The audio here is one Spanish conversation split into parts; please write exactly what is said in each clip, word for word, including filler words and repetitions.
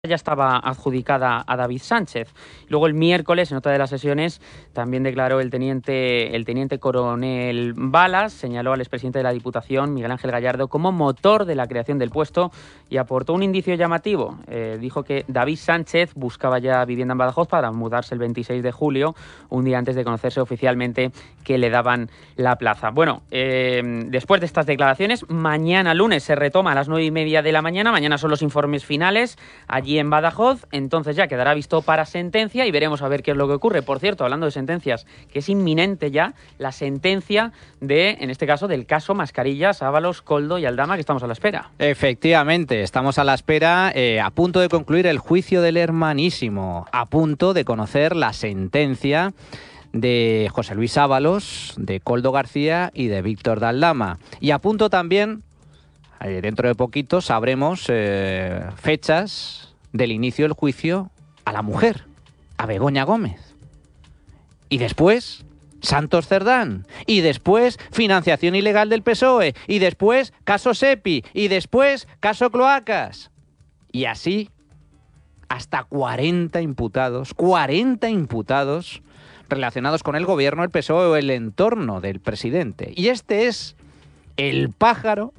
ya estaba adjudicada a David Sánchez. Luego el miércoles, en otra de las sesiones, también declaró el teniente, el teniente coronel Balas, señaló al expresidente de la Diputación, Miguel Ángel Gallardo, como motor de la creación del puesto y aportó un indicio llamativo. Eh, dijo que David Sánchez buscaba ya vivienda en Badajoz para mudarse el veintiséis de julio, un día antes de conocerse oficialmente que le daban la plaza. Bueno, eh, después de estas declaraciones, mañana lunes se retoma a las nueve y media de la mañana. Mañana son los informes finales allí en Badajoz, entonces ya quedará visto para sentencia y veremos a ver qué es lo que ocurre. Por cierto, hablando de sentencias, que es inminente ya la sentencia de, en este caso, del caso Mascarillas, Ábalos, Koldo y Aldama, que estamos a la espera. Efectivamente, estamos a la espera, eh, a punto de concluir el juicio del hermanísimo, a punto de conocer la sentencia de José Luis Ábalos, de Koldo García y de Víctor de Aldama. Y a punto también, eh, dentro de poquito, sabremos eh, fechas del inicio del juicio a la mujer, a Begoña Gómez. Y después, Santos Cerdán. Y después, financiación ilegal del P S O E. Y después, caso Sepi. Y después, caso Cloacas. Y así, hasta cuarenta imputados, cuarenta imputados relacionados con el gobierno, el P S O E o el entorno del presidente. Y este es el pájaro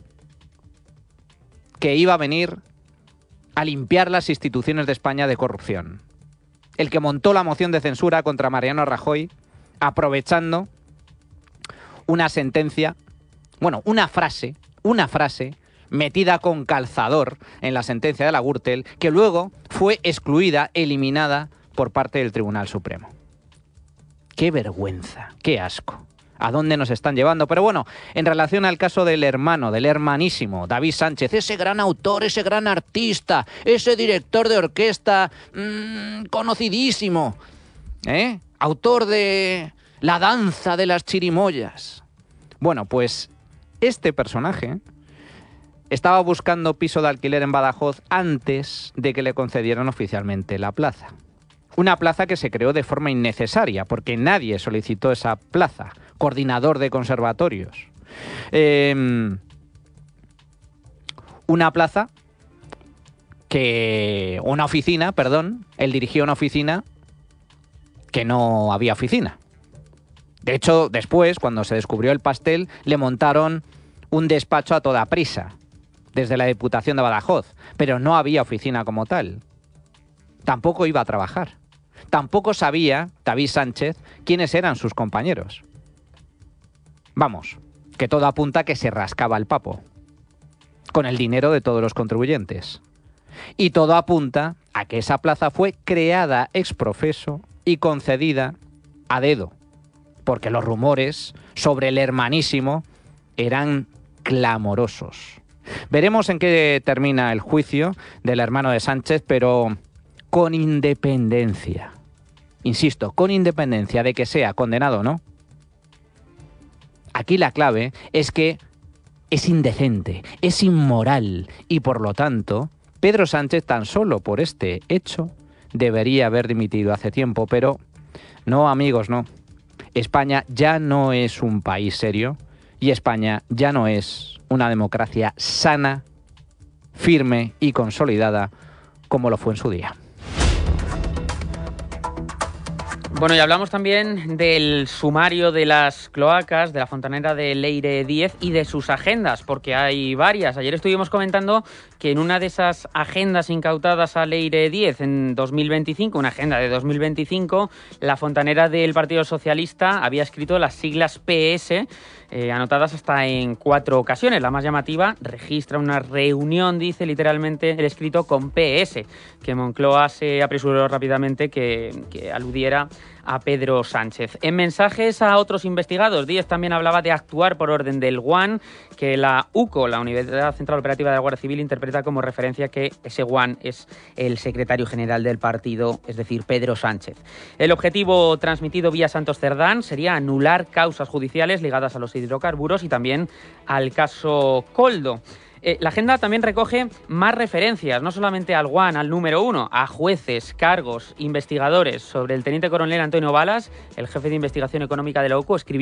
que iba a venir a limpiar las instituciones de España de corrupción. El que montó la moción de censura contra Mariano Rajoy, aprovechando una sentencia, bueno, una frase, una frase metida con calzador en la sentencia de la Gürtel, que luego fue excluida, eliminada por parte del Tribunal Supremo. ¡Qué vergüenza! ¡Qué asco! ¿A dónde nos están llevando? Pero bueno, en relación al caso del hermano, del hermanísimo, David Sánchez, ese gran autor, ese gran artista, ese director de orquesta mmm, conocidísimo, ¿eh? Autor de La danza de las chirimoyas. Bueno, pues este personaje estaba buscando piso de alquiler en Badajoz antes de que le concedieran oficialmente la plaza. Una plaza que se creó de forma innecesaria, porque nadie solicitó esa plaza. Coordinador de conservatorios. Eh, una plaza que... Una oficina, perdón. Él dirigía una oficina que no había oficina. De hecho, después, cuando se descubrió el pastel, le montaron un despacho a toda prisa, desde la Diputación de Badajoz. Pero no había oficina como tal. Tampoco iba a trabajar. Tampoco sabía David Sánchez quiénes eran sus compañeros. Vamos, que todo apunta a que se rascaba el papo, con el dinero de todos los contribuyentes. Y todo apunta a que esa plaza fue creada ex profeso y concedida a dedo, porque los rumores sobre el hermanísimo eran clamorosos. Veremos en qué termina el juicio del hermano de Sánchez, pero con independencia, insisto, con independencia de que sea condenado o no. Aquí la clave es que es indecente, es inmoral y por lo tanto Pedro Sánchez tan solo por este hecho debería haber dimitido hace tiempo, pero no, amigos, no. España ya no es un país serio y España ya no es una democracia sana, firme y consolidada como lo fue en su día. Bueno, y hablamos también del sumario de las cloacas, de la fontanera de Leire diez y de sus agendas, porque hay varias. Ayer estuvimos comentando que en una de esas agendas incautadas a Leire diez en dos mil veinticinco, una agenda de dos mil veinticinco, la fontanera del Partido Socialista había escrito las siglas P S, eh, anotadas hasta en cuatro ocasiones. La más llamativa registra una reunión, dice literalmente el escrito, con P S, que Moncloa se apresuró rápidamente que, que aludiera a Pedro Sánchez. En mensajes a otros investigados, Díez también hablaba de actuar por orden del U A N, que la U C O, la Unidad Central Operativa de la Guardia Civil, interpreta como referencia que ese U A N es el secretario general del partido, es decir, Pedro Sánchez. El objetivo transmitido vía Santos Cerdán sería anular causas judiciales ligadas a los hidrocarburos y también al caso Koldo. Eh, la agenda también recoge más referencias, no solamente al U A N, al número uno, a jueces, cargos, investigadores. Sobre el teniente coronel Antonio Balas, el jefe de investigación económica de la U C O, escribió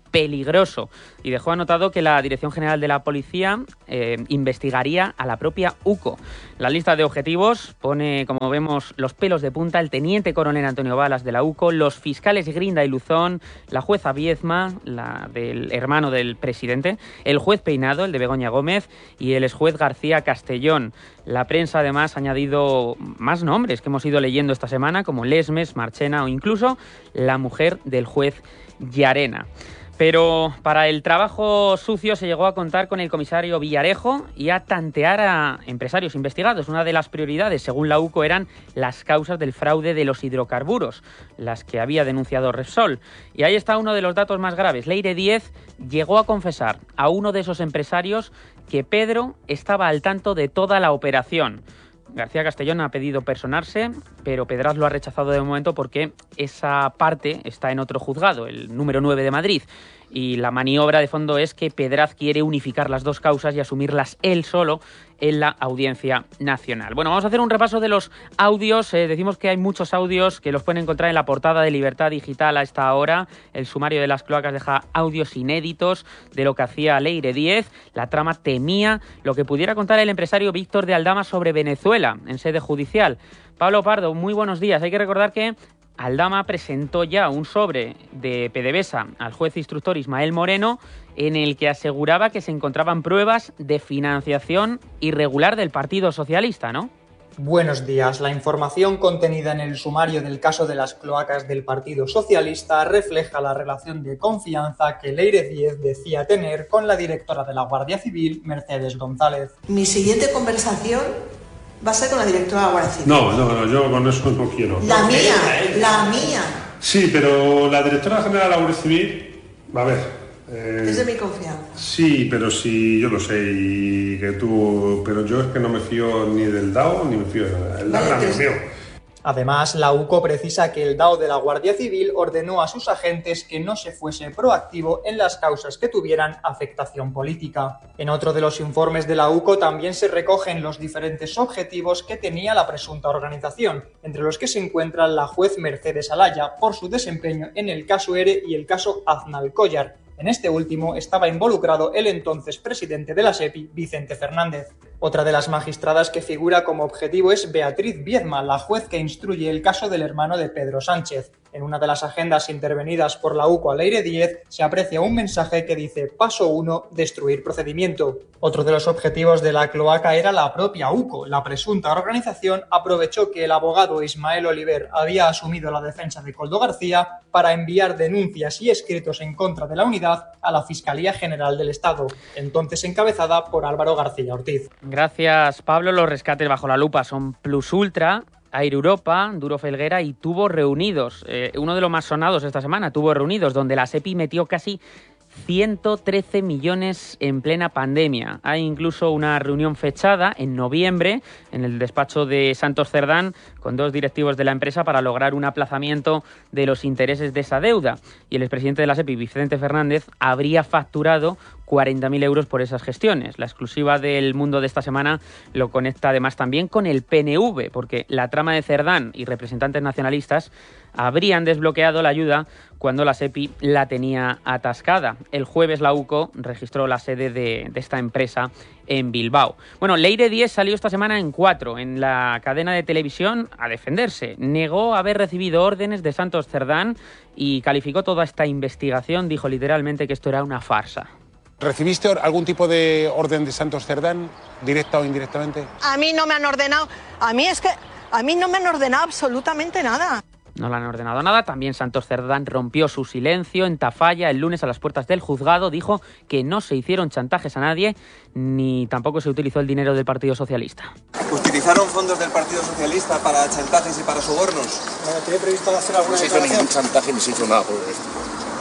peligroso, y dejó anotado que la Dirección General de la Policía eh, investigaría a la propia UCO. La lista de objetivos pone, como vemos, los pelos de punta: el teniente coronel Antonio Balas de la UCO, los fiscales Grinda y Luzón, la jueza Viezma, la del hermano del presidente, el juez Peinado, el de Begoña Gómez, y el exjuez García Castellón. La prensa además ha añadido más nombres que hemos ido leyendo esta semana, como Lesmes, Marchena o incluso la mujer del juez Llarena. Pero para el trabajo sucio se llegó a contar con el comisario Villarejo y a tantear a empresarios investigados. Una de las prioridades, según la UCO, eran las causas del fraude de los hidrocarburos, las que había denunciado Repsol. Y ahí está uno de los datos más graves. Leire Díez llegó a confesar a uno de esos empresarios que Pedro estaba al tanto de toda la operación. García Castellón ha pedido personarse, pero Pedraz lo ha rechazado de momento porque esa parte está en otro juzgado, el número nueve de Madrid. Y la maniobra de fondo es que Pedraz quiere unificar las dos causas y asumirlas él solo en la Audiencia Nacional. Bueno, vamos a hacer un repaso de los audios. Eh, decimos que hay muchos audios que los pueden encontrar en la portada de Libertad Digital a esta hora. El sumario de las cloacas deja audios inéditos de lo que hacía Leire Díez. La trama temía lo que pudiera contar el empresario Víctor de Aldama sobre Venezuela en sede judicial. Pablo Pardo, muy buenos días. Hay que recordar que Aldama presentó ya un sobre de PDVSA al juez instructor Ismael Moreno en el que aseguraba que se encontraban pruebas de financiación irregular del Partido Socialista, ¿no? Buenos días. La información contenida en el sumario del caso de las cloacas del Partido Socialista refleja la relación de confianza que Leire Díez decía tener con la directora de la Guardia Civil, Mercedes González. Mi siguiente conversación va a ser con la directora de la Guardia Civil. No, no, no, yo con eso no quiero. La mía, la mía. Sí, pero la directora general de la Guardia Civil, a ver... Eh, es de mi confianza. Sí, pero sí, yo lo sé, y que tú... Pero yo es que no me fío ni del D A O, ni me fío de nada. El D A O es amigo mío. Además, la UCO precisa que el D A O de la Guardia Civil ordenó a sus agentes que no se fuese proactivo en las causas que tuvieran afectación política. En otro de los informes de la UCO también se recogen los diferentes objetivos que tenía la presunta organización, entre los que se encuentran la juez Mercedes Alaya por su desempeño en el caso ERE y el caso Aznalcóllar. En este último estaba involucrado el entonces presidente de la SEPI, Vicente Fernández. Otra de las magistradas que figura como objetivo es Beatriz Viezma, la juez que instruye el caso del hermano de Pedro Sánchez. En una de las agendas intervenidas por la UCO a Leire Díez se aprecia un mensaje que dice: paso uno, destruir procedimiento. Otro de los objetivos de la cloaca era la propia UCO. La presunta organización aprovechó que el abogado Ismael Oliver había asumido la defensa de Koldo García para enviar denuncias y escritos en contra de la unidad a la Fiscalía General del Estado, entonces encabezada por Álvaro García Ortiz. Gracias, Pablo. Los rescates bajo la lupa son Plus Ultra, Air Europa, Duro Felguera y Tubos Reunidos. Eh, uno de los más sonados esta semana, Tubos Reunidos, donde la SEPI metió casi ciento trece millones en plena pandemia. Hay incluso una reunión fechada en noviembre en el despacho de Santos Cerdán con dos directivos de la empresa para lograr un aplazamiento de los intereses de esa deuda. Y el expresidente de la SEPI, Vicente Fernández, habría facturado cuarenta mil euros por esas gestiones. La exclusiva del Mundo de esta semana lo conecta además también con el P N V, porque la trama de Cerdán y representantes nacionalistas habrían desbloqueado la ayuda cuando la SEPI la tenía atascada. El jueves la UCO registró la sede de, de esta empresa en Bilbao. Bueno, Leire Díez salió esta semana en Cuatro, en la cadena de televisión, a defenderse. Negó haber recibido órdenes de Santos Cerdán y calificó toda esta investigación, dijo literalmente que esto era una farsa. ¿Recibiste algún tipo de orden de Santos Cerdán, directa o indirectamente? A mí no me han ordenado, a mí es que, a mí no me han ordenado absolutamente nada. No le han ordenado nada. También Santos Cerdán rompió su silencio en Tafalla el lunes a las puertas del juzgado. Dijo que no se hicieron chantajes a nadie, ni tampoco se utilizó el dinero del Partido Socialista. ¿Utilizaron fondos del Partido Socialista para chantajes y para sobornos? Bueno, ¿tiene previsto hacer alguna No se hizo ningún chantaje ni se hizo nada por esto.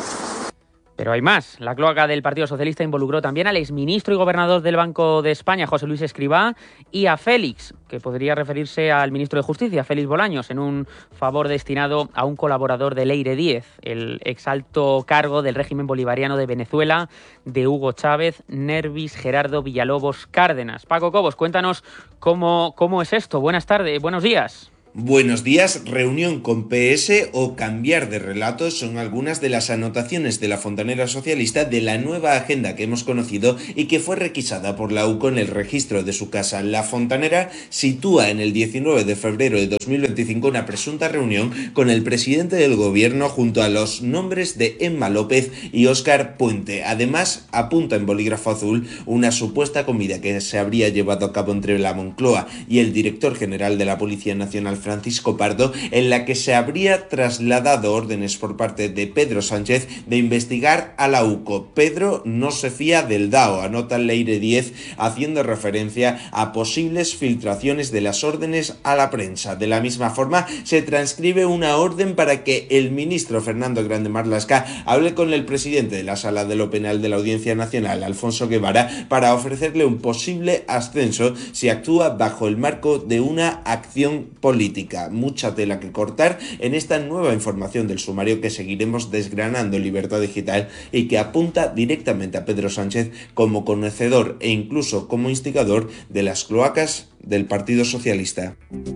Pero hay más. La cloaca del Partido Socialista involucró también al exministro y gobernador del Banco de España, José Luis Escrivá, y a Félix, que podría referirse al ministro de Justicia, Félix Bolaños, en un favor destinado a un colaborador de Leire Díez, el exalto cargo del régimen bolivariano de Venezuela, de Hugo Chávez, Nervis Gerardo Villalobos Cárdenas. Paco Cobos, cuéntanos cómo, cómo es esto. Buenas tardes, buenos días. Buenos días, reunión con P S o cambiar de relato son algunas de las anotaciones de la Fontanera Socialista de la nueva agenda que hemos conocido y que fue requisada por la U C O en el registro de su casa. La Fontanera sitúa en el diecinueve de febrero de dos mil veinticinco una presunta reunión con el presidente del gobierno junto a los nombres de Emma López y Óscar Puente. Además, apunta en bolígrafo azul una supuesta comida que se habría llevado a cabo entre la Moncloa y el director general de la Policía Nacional, Francisco Pardo, en la que se habría trasladado órdenes por parte de Pedro Sánchez de investigar a la U C O. Pedro no se fía del D A O, anota Leire diez, haciendo referencia a posibles filtraciones de las órdenes a la prensa. De la misma forma, se transcribe una orden para que el ministro Fernando Grande Marlaska hable con el presidente de la Sala de lo Penal de la Audiencia Nacional, Alfonso Guevara, para ofrecerle un posible ascenso si actúa bajo el marco de una acción política. Mucha tela que cortar en esta nueva información del sumario que seguiremos desgranando en Libertad Digital y que apunta directamente a Pedro Sánchez como conocedor e incluso como instigador de las cloacas del Partido Socialista.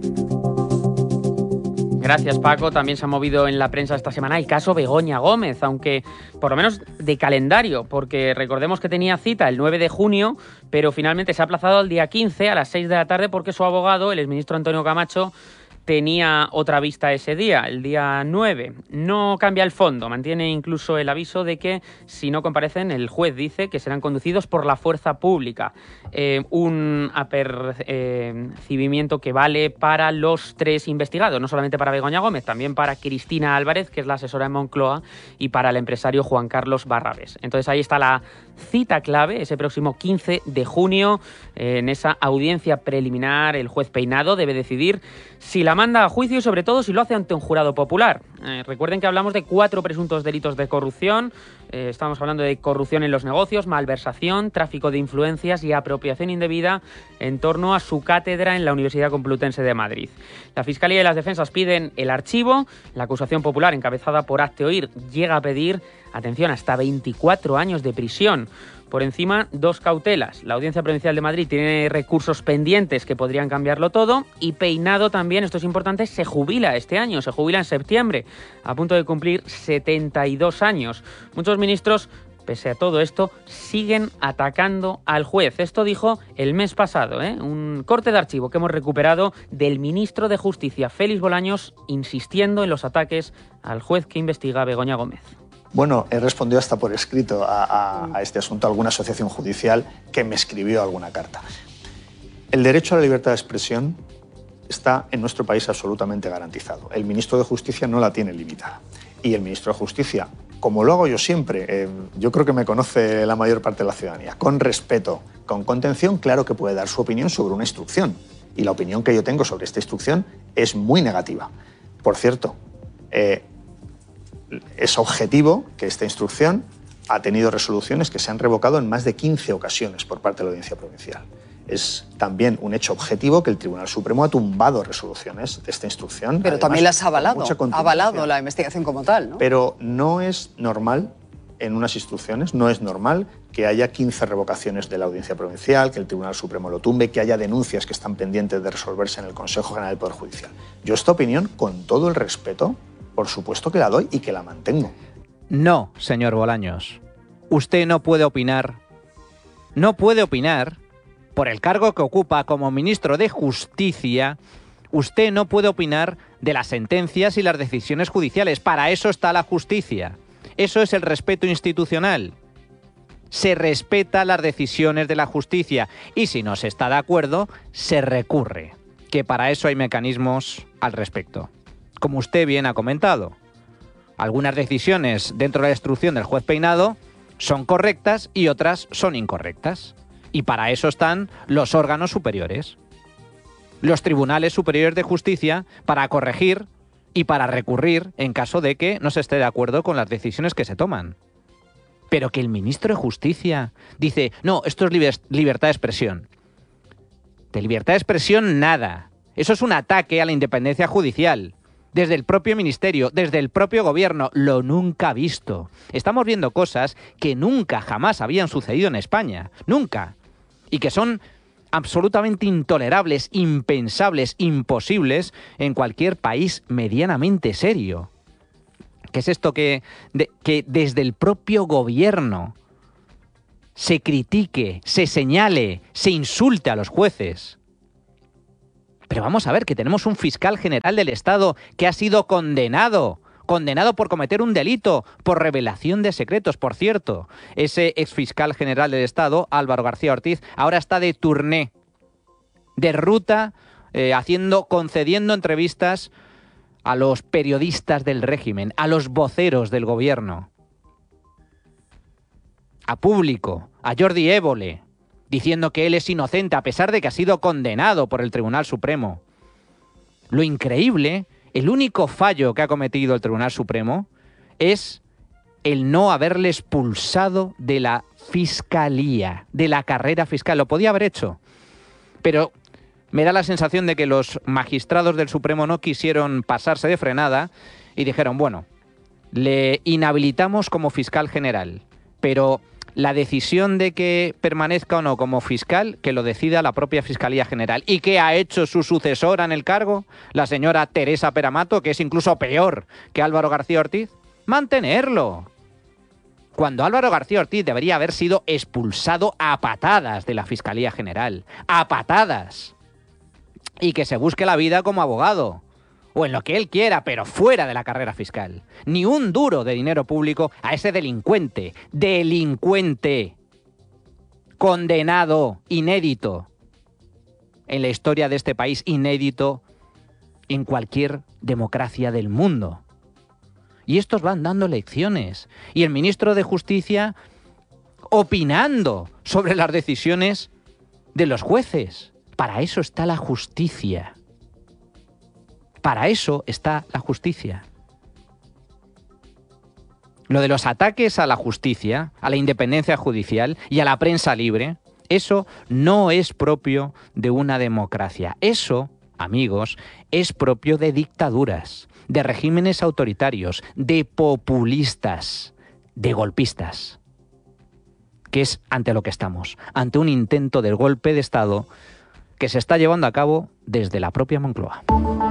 Gracias, Paco. También se ha movido en la prensa esta semana el caso Begoña Gómez, aunque por lo menos de calendario, porque recordemos que tenía cita el nueve de junio, pero finalmente se ha aplazado al día quince a las seis de la tarde porque su abogado, el exministro Antonio Camacho, tenía otra vista ese día, el día nueve. No cambia el fondo, mantiene incluso el aviso de que si no comparecen, el juez dice que serán conducidos por la fuerza pública. Eh, un apercibimiento que vale para los tres investigados, no solamente para Begoña Gómez, también para Cristina Álvarez, que es la asesora de Moncloa, y para el empresario Juan Carlos Barrabés. Entonces ahí está la cita clave, ese próximo quince de junio, eh, en esa audiencia preliminar. El juez Peinado debe decidir si la manda a juicio y sobre todo si lo hace ante un jurado popular. Eh, recuerden que hablamos de cuatro presuntos delitos de corrupción. Eh, estamos hablando de corrupción en los negocios, malversación, tráfico de influencias y apropiación indebida en torno a su cátedra en la Universidad Complutense de Madrid. La Fiscalía y las defensas piden el archivo. La acusación popular, encabezada por Hazte Oír, llega a pedir, atención, hasta veinticuatro años de prisión. Por encima, dos cautelas. La Audiencia Provincial de Madrid tiene recursos pendientes que podrían cambiarlo todo, y Peinado también, esto es importante, se jubila este año, se jubila en septiembre, a punto de cumplir setenta y dos años. Muchos ministros, pese a todo esto, siguen atacando al juez. Esto dijo el mes pasado, ¿eh? Un corte de archivo que hemos recuperado del ministro de Justicia, Félix Bolaños, insistiendo en los ataques al juez que investiga a Begoña Gómez. Bueno, he respondido hasta por escrito a, a, a este asunto a alguna asociación judicial que me escribió alguna carta. El derecho a la libertad de expresión está en nuestro país absolutamente garantizado. El ministro de Justicia no la tiene limitada. Y el ministro de Justicia, como lo hago yo siempre, eh, yo creo que me conoce la mayor parte de la ciudadanía, con respeto, con contención, claro que puede dar su opinión sobre una instrucción. Y la opinión que yo tengo sobre esta instrucción es muy negativa. Por cierto, eh, es objetivo que esta instrucción ha tenido resoluciones que se han revocado en más de quince ocasiones por parte de la Audiencia Provincial. Es también un hecho objetivo que el Tribunal Supremo ha tumbado resoluciones de esta instrucción. Pero además, también las ha avalado, ha avalado la investigación como tal, ¿no? Pero no es normal en unas instrucciones, no es normal que haya quince revocaciones de la Audiencia Provincial, que el Tribunal Supremo lo tumbe, que haya denuncias que están pendientes de resolverse en el Consejo General del Poder Judicial. Yo esta opinión, con todo el respeto, por supuesto que la doy y que la mantengo. No, señor Bolaños. Usted no puede opinar. No puede opinar por el cargo que ocupa como ministro de Justicia. Usted no puede opinar de las sentencias y las decisiones judiciales. Para eso está la justicia. Eso es el respeto institucional. Se respeta las decisiones de la justicia y si no se está de acuerdo, se recurre. Que para eso hay mecanismos al respecto. Como usted bien ha comentado, algunas decisiones dentro de la instrucción del juez Peinado son correctas y otras son incorrectas. Y para eso están los órganos superiores, los tribunales superiores de justicia, para corregir y para recurrir en caso de que no se esté de acuerdo con las decisiones que se toman. Pero que el ministro de Justicia dice, no, esto es liber- libertad de expresión. De libertad de expresión nada. Eso es un ataque a la independencia judicial. Desde el propio ministerio, desde el propio gobierno, lo nunca visto. Estamos viendo cosas que nunca jamás habían sucedido en España. Nunca. Y que son absolutamente intolerables, impensables, imposibles en cualquier país medianamente serio. ¿Qué es esto que, de, que desde el propio gobierno se critique, se señale, se insulte a los jueces? Pero vamos a ver, que tenemos un fiscal general del Estado que ha sido condenado, condenado por cometer un delito, por revelación de secretos, por cierto. Ese exfiscal general del Estado, Álvaro García Ortiz, ahora está de turné, de ruta, eh, haciendo, concediendo entrevistas a los periodistas del régimen, a los voceros del gobierno, a Público, a Jordi Évole, diciendo que él es inocente a pesar de que ha sido condenado por el Tribunal Supremo. Lo increíble, el único fallo que ha cometido el Tribunal Supremo es el no haberle expulsado de la fiscalía, de la carrera fiscal. Lo podía haber hecho, pero me da la sensación de que los magistrados del Supremo no quisieron pasarse de frenada y dijeron, bueno, le inhabilitamos como fiscal general, pero la decisión de que permanezca o no como fiscal, que lo decida la propia Fiscalía General. ¿Y qué ha hecho su sucesora en el cargo, la señora Teresa Peramato, que es incluso peor que Álvaro García Ortiz? Mantenerlo. Cuando Álvaro García Ortiz debería haber sido expulsado a patadas de la Fiscalía General. A patadas. Y que se busque la vida como abogado, o en lo que él quiera, pero fuera de la carrera fiscal. Ni un duro de dinero público a ese delincuente, delincuente, condenado, inédito, en la historia de este país, inédito en cualquier democracia del mundo. Y estos van dando lecciones, y el ministro de Justicia opinando sobre las decisiones de los jueces. Para eso está la justicia. Para eso está la justicia. Lo de los ataques a la justicia, a la independencia judicial y a la prensa libre, eso no es propio de una democracia. Eso, amigos, es propio de dictaduras, de regímenes autoritarios, de populistas, de golpistas. Que es ante lo que estamos, ante un intento del golpe de Estado que se está llevando a cabo desde la propia Moncloa.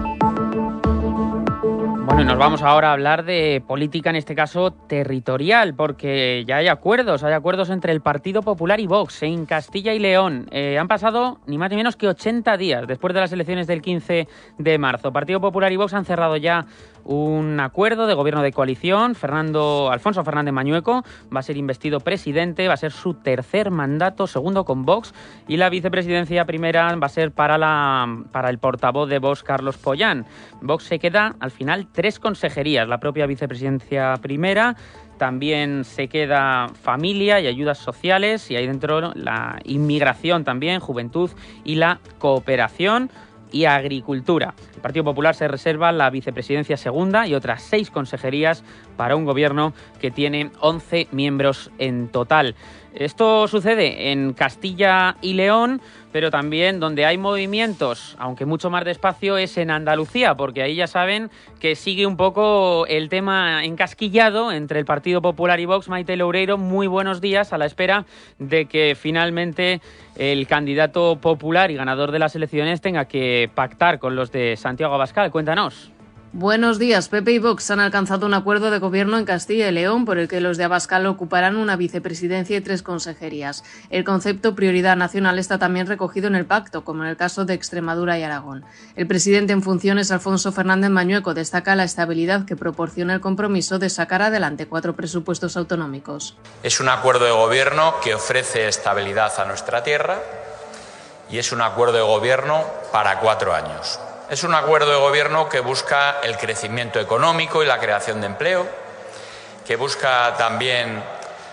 Bueno, y nos vamos ahora a hablar de política, en este caso territorial, porque ya hay acuerdos, hay acuerdos entre el Partido Popular y Vox en Castilla y León. Eh, han pasado ni más ni menos que ochenta días después de las elecciones del quince de marzo. Partido Popular y Vox han cerrado ya un acuerdo de gobierno de coalición. Fernando Alfonso Fernández Mañueco va a ser investido presidente, va a ser su tercer mandato, segundo con Vox, y la vicepresidencia primera va a ser para, la, para el portavoz de Vox, Carlos Pollán. Vox se queda al final tres consejerías, la propia vicepresidencia primera, también se queda familia y ayudas sociales, y ahí dentro la inmigración también, juventud y la cooperación y agricultura. El Partido Popular se reserva la vicepresidencia segunda y otras seis consejerías para un gobierno que tiene once miembros en total. Esto sucede en Castilla y León, pero también donde hay movimientos, aunque mucho más despacio, es en Andalucía, porque ahí ya saben que sigue un poco el tema encasquillado entre el Partido Popular y Vox. Maite Loureiro, muy buenos días, a la espera de que finalmente el candidato popular y ganador de las elecciones tenga que pactar con los de Santiago Abascal. Cuéntanos. Buenos días. P P y Vox han alcanzado un acuerdo de gobierno en Castilla y León por el que los de Abascal ocuparán una vicepresidencia y tres consejerías. El concepto prioridad nacional está también recogido en el pacto, como en el caso de Extremadura y Aragón. El presidente en funciones, Alfonso Fernández Mañueco, destaca la estabilidad que proporciona el compromiso de sacar adelante cuatro presupuestos autonómicos. Es un acuerdo de gobierno que ofrece estabilidad a nuestra tierra y es un acuerdo de gobierno para cuatro años. Es un acuerdo de gobierno que busca el crecimiento económico y la creación de empleo, que busca también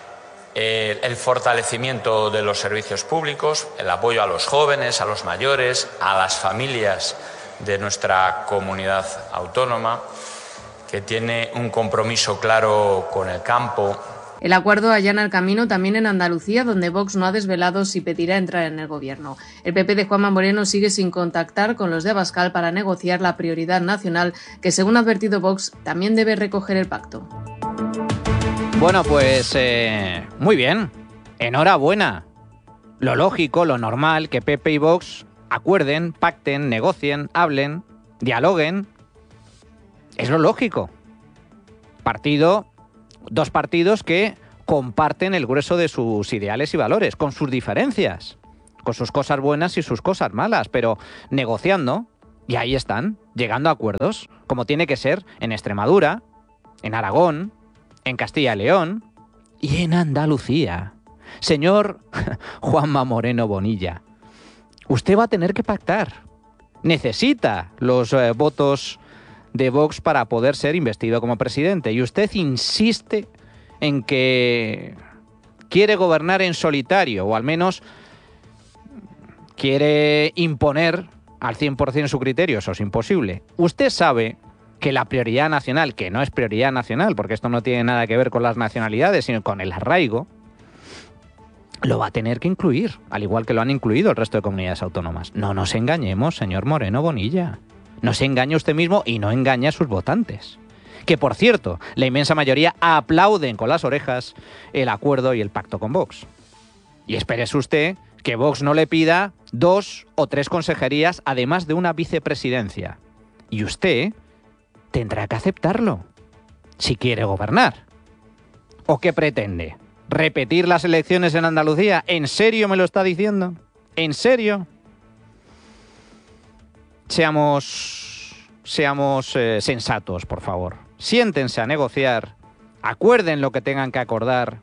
eh, el fortalecimiento de los servicios públicos, el apoyo a los jóvenes, a los mayores, a las familias de nuestra comunidad autónoma, que tiene un compromiso claro con el campo. El acuerdo allana el camino también en Andalucía, donde Vox no ha desvelado si pedirá entrar en el gobierno. El P P de Juanma Moreno sigue sin contactar con los de Abascal para negociar la prioridad nacional, que según ha advertido Vox, también debe recoger el pacto. Bueno, pues eh, muy bien. Enhorabuena. lo lógico, lo normal, que P P y Vox acuerden, pacten, negocien, hablen, dialoguen. Es lo lógico. Partido, dos partidos que comparten el grueso de sus ideales y valores, con sus diferencias, con sus cosas buenas y sus cosas malas, pero negociando, y ahí están, llegando a acuerdos, como tiene que ser en Extremadura, en Aragón, en Castilla y León y en Andalucía. Señor Juanma Moreno Bonilla, usted va a tener que pactar. Necesita los eh, votos de Vox para poder ser investido como presidente. Y usted insiste en que quiere gobernar en solitario, o al menos quiere imponer al cien por ciento su criterio. Eso es imposible. Usted sabe que la prioridad nacional, que no es prioridad nacional, porque esto no tiene nada que ver con las nacionalidades, sino con el arraigo, lo va a tener que incluir, al igual que lo han incluido el resto de comunidades autónomas. No nos engañemos, señor Moreno Bonilla. No se engaña usted mismo y no engaña a sus votantes. Que, por cierto, la inmensa mayoría aplauden con las orejas el acuerdo y el pacto con Vox. Y espérese usted que Vox no le pida dos o tres consejerías, además de una vicepresidencia. Y usted tendrá que aceptarlo, si quiere gobernar. ¿O qué pretende? ¿Repetir las elecciones en Andalucía? ¿En serio me lo está diciendo? ¿En serio? Seamos, seamos eh, sensatos, por favor. Siéntense a negociar, acuerden lo que tengan que acordar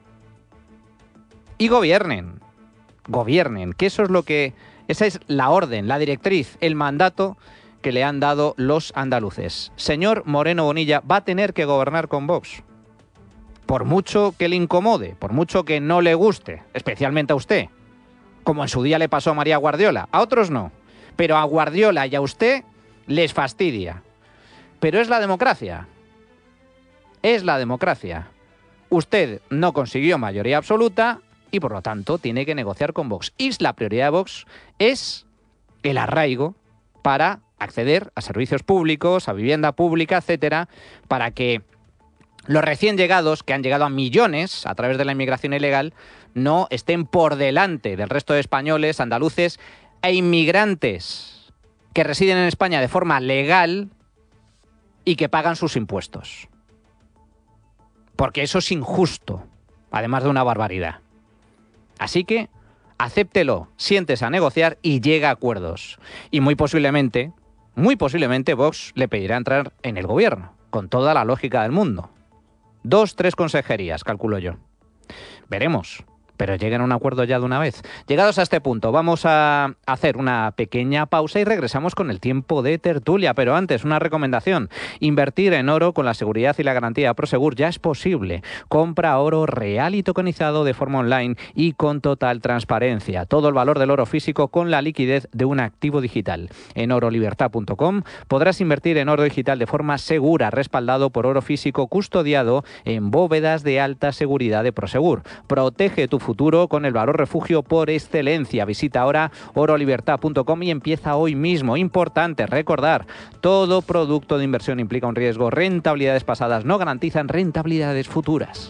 y gobiernen. Gobiernen, que eso es lo que... Esa es la orden, la directriz, el mandato que le han dado los andaluces. Señor Moreno Bonilla, va a tener que gobernar con Vox. Por mucho que le incomode, por mucho que no le guste, especialmente a usted, como en su día le pasó a María Guardiola. A otros no, pero a Guardiola y a usted les fastidia. Pero es la democracia. Es la democracia. Usted no consiguió mayoría absoluta y por lo tanto tiene que negociar con Vox. Y la prioridad de Vox es el arraigo para acceder a servicios públicos, a vivienda pública, etcétera, para que los recién llegados, que han llegado a millones a través de la inmigración ilegal, no estén por delante del resto de españoles, andaluces e inmigrantes que residen en España de forma legal y que pagan sus impuestos. Porque eso es injusto, además de una barbaridad. Así que acéptelo, siéntese a negociar y llegue a acuerdos. Y muy posiblemente, muy posiblemente Vox le pedirá entrar en el gobierno, con toda la lógica del mundo. Dos, tres consejerías, calculo yo. Veremos, pero lleguen a un acuerdo ya de una vez. Llegados a este punto, vamos a hacer una pequeña pausa y regresamos con el tiempo de tertulia. Pero antes, una recomendación. Invertir en oro con la seguridad y la garantía de Prosegur ya es posible. Compra oro real y tokenizado de forma online y con total transparencia. Todo el valor del oro físico con la liquidez de un activo digital. En oro libertad punto com podrás invertir en oro digital de forma segura, respaldado por oro físico custodiado en bóvedas de alta seguridad de Prosegur. Protege tu futuro con el valor refugio por excelencia. Visita ahora oro libertad punto com y empieza hoy mismo. Importante recordar, todo producto de inversión implica un riesgo. Rentabilidades pasadas no garantizan rentabilidades futuras.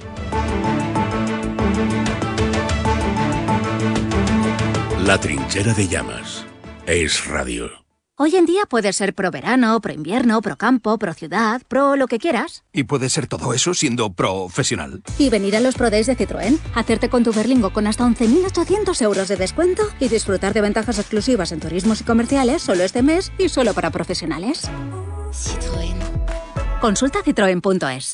La trinchera de llamas es radio. Hoy en día puedes ser pro verano, pro invierno, pro campo, pro ciudad, pro lo que quieras. Y puedes ser todo eso siendo profesional. Y venir a los Pro Days de Citroën, hacerte con tu Berlingo con hasta once mil ochocientos euros de descuento y disfrutar de ventajas exclusivas en turismos y comerciales solo este mes y solo para profesionales. Citroën. Consulta citroen punto es.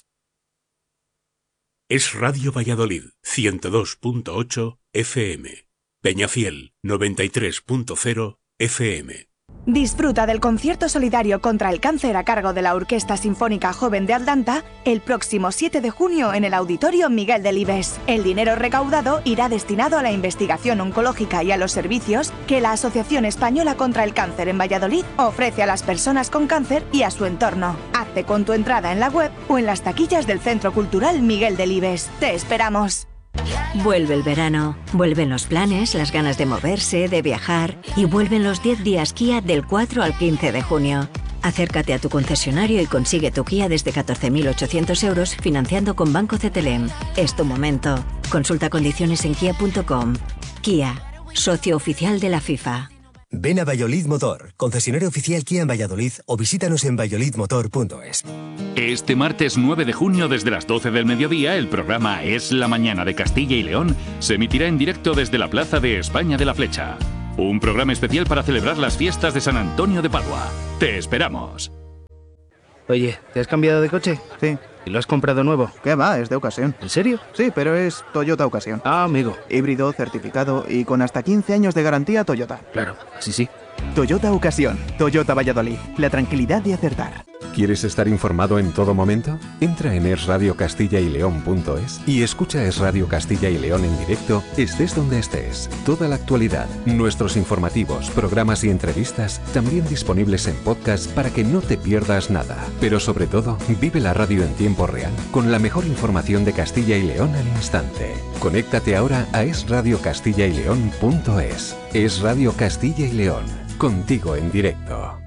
Es Radio Valladolid, ciento dos punto ocho F M. Peñafiel, noventa y tres punto cero F M. Disfruta del concierto solidario contra el cáncer a cargo de la Orquesta Sinfónica Joven de Atlanta el próximo siete de junio en el Auditorio Miguel Delibes. El dinero recaudado irá destinado a la investigación oncológica y a los servicios que la Asociación Española contra el Cáncer en Valladolid ofrece a las personas con cáncer y a su entorno. Hazte con tu entrada en la web o en las taquillas del Centro Cultural Miguel Delibes. ¡Te esperamos! Vuelve el verano, vuelven los planes, las ganas de moverse, de viajar y vuelven los diez días Kia del cuatro al quince de junio. Acércate a tu concesionario y consigue tu Kia desde catorce mil ochocientos euros financiando con Banco C T L M. Es tu momento. Consulta condiciones en kia punto com. Kia, socio oficial de la FIFA. Ven a Valladolid Motor, concesionario oficial Kia en Valladolid, o visítanos en valladolid motor punto es. Este martes nueve de junio, desde las doce del mediodía, el programa Es la Mañana de Castilla y León se emitirá en directo desde la Plaza de España de la Flecha. Un programa especial para celebrar las fiestas de San Antonio de Padua. ¡Te esperamos! Oye, ¿te has cambiado de coche? Sí. ¿Y lo has comprado nuevo? ¿Qué va? Es de ocasión. ¿En serio? Sí, pero es Toyota Ocasión. Ah, amigo. Híbrido, certificado y con hasta quince años de garantía Toyota. Claro, sí, sí. Toyota Ocasión. Toyota Valladolid. La tranquilidad de acertar. ¿Quieres estar informado en todo momento? Entra en es radio castilla y león punto es y escucha Es Radio Castilla y León en directo, estés donde estés. Toda la actualidad, nuestros informativos, programas y entrevistas, también disponibles en podcast para que no te pierdas nada. Pero sobre todo, vive la radio en tiempo real, con la mejor información de Castilla y León al instante. Conéctate ahora a es radio castilla y león punto es. Es Radio Castilla y León, contigo en directo.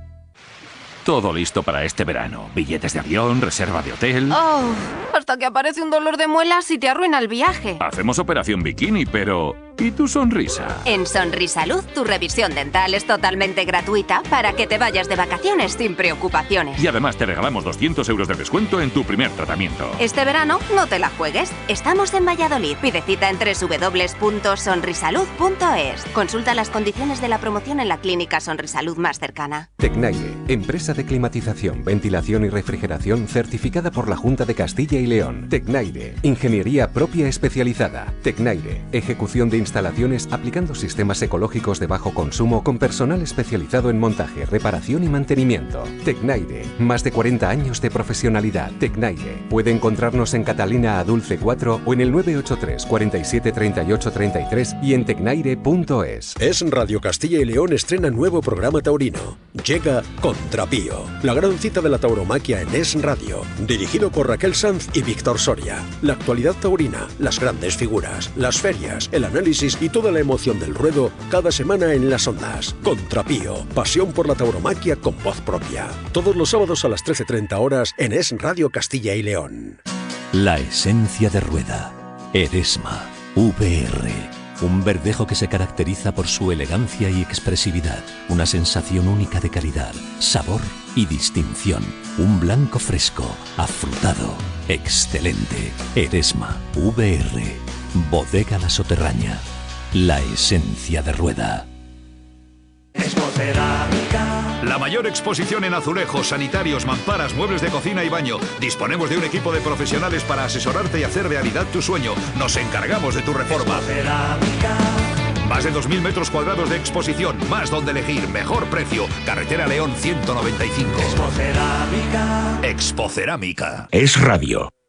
Todo listo para este verano. Billetes de avión, reserva de hotel... Oh, hasta que aparece un dolor de muelas y te arruina el viaje. Hacemos operación bikini, pero... ¿y tu sonrisa? En Sonrisalud, tu revisión dental es totalmente gratuita para que te vayas de vacaciones sin preocupaciones. Y además te regalamos doscientos euros de descuento en tu primer tratamiento. Este verano no te la juegues. Estamos en Valladolid. Pide cita en doble u doble u doble u punto sonrisalud punto es. Consulta las condiciones de la promoción en la clínica Sonrisalud más cercana. Tecnaire, empresa de climatización, ventilación y refrigeración certificada por la Junta de Castilla y León. Tecnaire, ingeniería propia especializada. Tecnaire, ejecución de instalaciones aplicando sistemas ecológicos de bajo consumo con personal especializado en montaje, reparación y mantenimiento. Tecnaire, más de cuarenta años de profesionalidad. Tecnaire, puede encontrarnos en Catalina a Dulce cuatro o en el nueve ocho tres, cuarenta y siete, treinta y ocho, treinta y tres y en tecnaire punto es. Es Radio Castilla y León estrena nuevo programa taurino. Llega Contrapío, la gran cita de la tauromaquia en Es Radio, dirigido por Raquel Sanz y Víctor Soria. La actualidad taurina, las grandes figuras, las ferias, el análisis y toda la emoción del ruedo cada semana en las ondas. Contrapío, pasión por la tauromaquia con voz propia. Todos los sábados a las trece treinta horas en Es Radio Castilla y León. La esencia de rueda. Eresma V R. Un verdejo que se caracteriza por su elegancia y expresividad. Una sensación única de calidad, sabor y distinción. Un blanco fresco, afrutado, excelente. Eresma V R. Bodega La Soterraña. La esencia de rueda. La mayor exposición en azulejos, sanitarios, mamparas, muebles de cocina y baño. Disponemos de un equipo de profesionales para asesorarte y hacer realidad tu sueño. Nos encargamos de tu reforma. Más de dos mil metros cuadrados de exposición, más donde elegir, mejor precio. Carretera León ciento noventa y cinco. Expocerámica. Expocerámica. Es Radio.